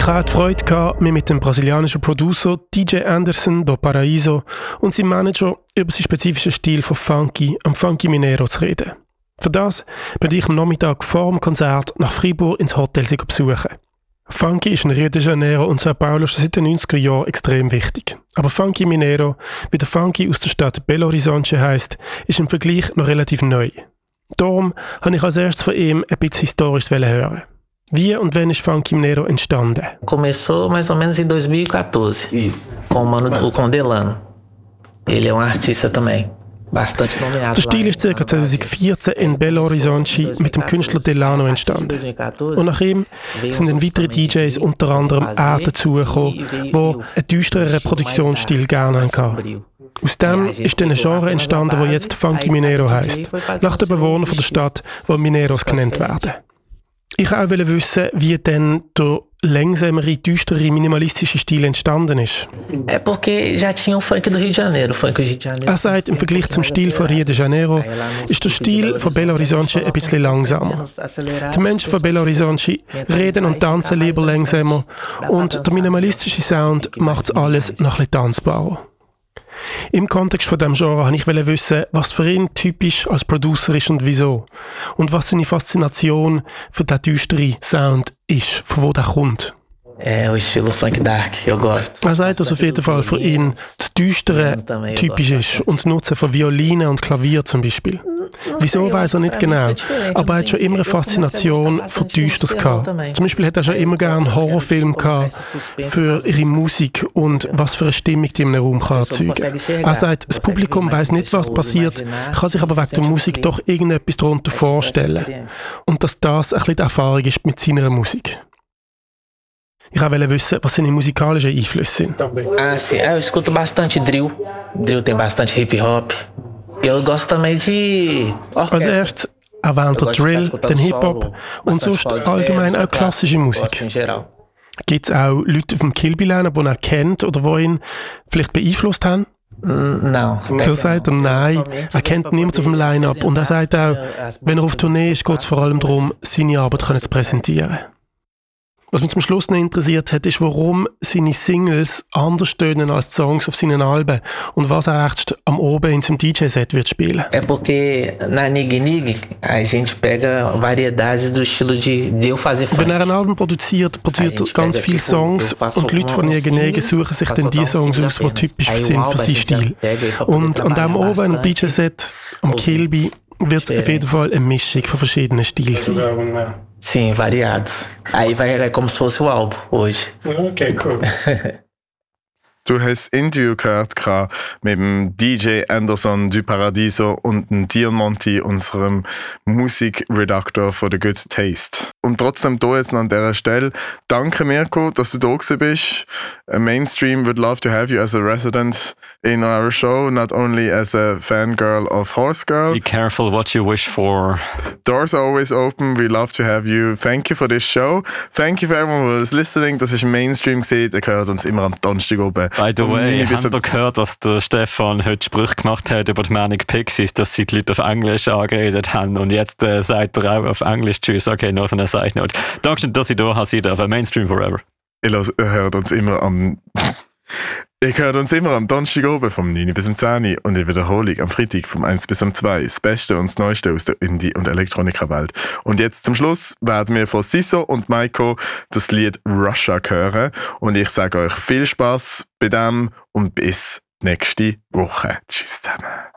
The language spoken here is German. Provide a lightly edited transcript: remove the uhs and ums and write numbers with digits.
Ich hatte die Freude, mich mit dem brasilianischen Producer DJ Anderson do Paraíso und seinem Manager über seinen spezifischen Stil von Funky am Funky Mineiro zu reden. Für das bin ich am Nachmittag vor dem Konzert nach Fribourg ins Hotel besuchen. Funky ist in Rio de Janeiro und São Paulo schon seit den 90er Jahren extrem wichtig. Aber Funky Mineiro, wie der Funky aus der Stadt Belo Horizonte heisst, ist im Vergleich noch relativ neu. Darum wollte ich als erstes von ihm ein bisschen Historisches hören. Wie und wann ist Funky Mineiro entstanden? Começou mais ou menos em 2014, com o Condelano. Ele é artista também, bastante nomeado. Der Stil ist ca. 2014 in Belo Horizonte mit dem Künstler Delano entstanden. Und nach ihm sind dann weitere DJs, unter anderem auch dazugekommen, die einen düstereren Produktionsstil gerne hatten. Aus dem ist dann ein Genre entstanden, das jetzt Funky Mineiro heisst, nach den Bewohnern der Stadt, die Mineiros genannt werden. Ich wollte auch wissen, wie denn der langsamere, düstere, minimalistische Stil entstanden ist. É porque já tinha o funk do Rio de Janeiro, o funk do Rio de Janeiro. Er sagt, im Vergleich zum Stil von Rio de Janeiro ist der Stil von Belo Horizonte ein bisschen langsamer. Die Menschen von Belo Horizonte reden und tanzen lieber langsamer und der minimalistische Sound macht alles noch ein bisschen tanzbarer. Im Kontext von diesem Genre wollte ich wissen, was für ihn typisch als Producer ist und wieso. Und was seine Faszination für den düsteren Sound ist, von wo der kommt. O estilo funk dark, eu gosto. Er sagt, dass auf jeden Fall für ihn das Düstere typisch ist und das Nutzen von Violinen und Klavier zum Beispiel. Wieso weiß er nicht genau, aber er hat schon immer eine Faszination für Düsteres gehabt. Zum Beispiel hat er schon immer gerne Horrorfilme gehabt für ihre Musik und was für eine Stimmung die in einem Raum kann erzeugen kann. Er sagt, das Publikum weiß nicht, was passiert, kann sich aber wegen der Musik doch irgendetwas darunter vorstellen. Und dass das ein bisschen die Erfahrung ist mit seiner Musik. Ich wollte wissen, was seine musikalischen Einflüsse sind. Sim, eu escuto bastante drill. Drill tem bastante hip-hop. Eu gosto também de orquestra. Als erstes erwähnt er Drill, den Hip-Hop und sonst allgemein auch klassische Musik. Gibt es auch Leute auf dem Kilby-Line, die er kennt oder die ihn vielleicht beeinflusst haben? Nein. Da sagt er nein, er kennt niemanden auf dem Line-Up und er sagt auch, wenn er auf Tournee ist, geht es vor allem darum, seine Arbeit zu präsentieren. Was mich zum Schluss noch interessiert hat, ist, warum seine Singles anders tönen als die Songs auf seinen Alben und was er echt am Oben in seinem DJ-Set wird spielen. É porque na Nig Nig a gente pega variedades do estilo de eu fazer funk. Wenn er ein Album produziert er ganz viele Songs und die Leute von Nig Nig suchen sich dann die Songs aus, die typisch sind für seinen Stil. Und am Oben im DJ-Set, am Kilby, wird es auf jeden Fall eine Mischung von verschiedenen Stilen sein. Sim, variados. Aí vai como se fosse o álbum hoje. Okay, cool. Du hast ein Interview gehört mit dem DJ Anderson du Paradiso und dem Diamonti, unserem Musikredaktor von The Good Taste. Und trotzdem hier jetzt an dieser Stelle, danke Mirko, dass du da gewesen bist. Mainstream would love to have you as a resident in our show, not only as a fangirl of Horse Girl. Be careful what you wish for. Doors are always open. We love to have you. Thank you for this show. Thank you for everyone who is listening. Das ist Mainstream gesehen. Ihr hört uns immer am Donnerstag oben. By the way, habt ihr gehört, dass der Stefan heute Sprüche gemacht hat über die Manic Pixies, dass sie die Leute auf Englisch angeredet haben und jetzt sagt er auch auf Englisch Tschüss. Okay, noch so eine Side Note. Dankeschön, dass ich da sein darf. Mainstream forever. Ihr hört uns immer am Donnerstag oben vom 9 bis 10 und in Wiederholung am Freitag vom 1 bis 2. Das Beste und das Neueste aus der Indie- und Elektronika-Welt. Und jetzt zum Schluss werden wir von Siso und Maiko das Lied Russia hören. Und ich sage euch viel Spaß bei dem und bis nächste Woche. Tschüss zusammen.